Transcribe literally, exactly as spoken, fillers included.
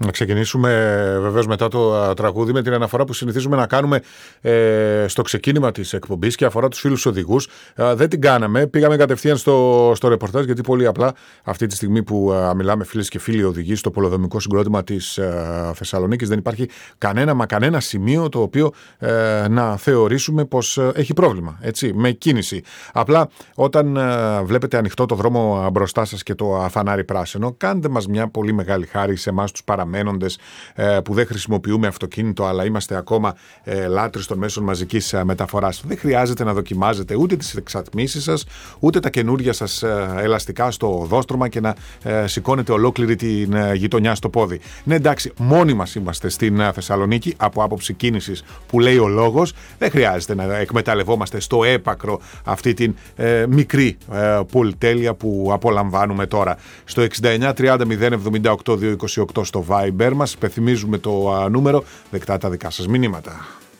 Να ξεκινήσουμε βεβαίως μετά το τραγούδι με την αναφορά που συνηθίζουμε να κάνουμε ε, στο ξεκίνημα της εκπομπής και αφορά τους φίλους οδηγούς. Ε, δεν την κάναμε, πήγαμε κατευθείαν στο, στο ρεπορτάζ, γιατί πολύ απλά αυτή τη στιγμή που ε, μιλάμε φίλες και φίλοι οδηγοί στο πολεοδομικό συγκρότημα της ε, Θεσσαλονίκης δεν υπάρχει κανένα μα κανένα σημείο το οποίο ε, να θεωρήσουμε πως ε, έχει πρόβλημα, έτσι, με κίνηση. Απλά όταν ε, βλέπετε ανοιχτό το δρόμο μπροστά σας και το φανάρι πράσινο, κάντε μας μια πολύ μεγάλη χάρη σε εμάς τους παραμένοντες που δεν χρησιμοποιούμε αυτοκίνητο αλλά είμαστε ακόμα λάτρεις των μέσων μαζικής μεταφοράς. Δεν χρειάζεται να δοκιμάζετε ούτε τις εξατμίσεις σας ούτε τα καινούργια σας ελαστικά στο οδόστρωμα και να σηκώνετε ολόκληρη την γειτονιά στο πόδι. Ναι, εντάξει, μόνοι μας είμαστε στην Θεσσαλονίκη από άποψη κίνησης που λέει ο λόγος. Δεν χρειάζεται να εκμεταλλευόμαστε στο έπακρο αυτή την ε, μικρή ε, πολυτέλεια που απολαμβάνουμε τώρα. Στο εξήντα εννιά τριάντα μηδέν εβδομήντα οκτώ διακόσια είκοσι οκτώ στο Viber μας, υπενθυμίζουμε το α, νούμερο, δεκτά τα δικά σας μηνύματα.